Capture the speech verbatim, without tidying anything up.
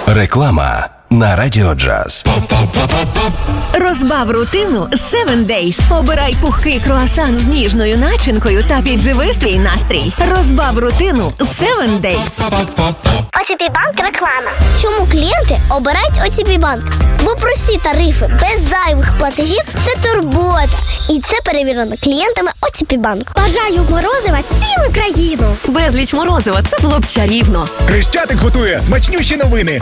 Реклама на Радіо Джаз. Розбав рутину севен дейз. Обирай пухкий круасан з ніжною начинкою та підживи свій настрій. Розбав рутину севен дейз. о те пі Банк реклама. Чому клієнти обирають о те пі Банк? Бо прості тарифи без зайвих платежів – це турбота. І це перевірено клієнтами о те пі Банк. Бажаю морозива цілу країну. Безліч морозива – це було б чарівно. Хрещатик готує смачнющі новини.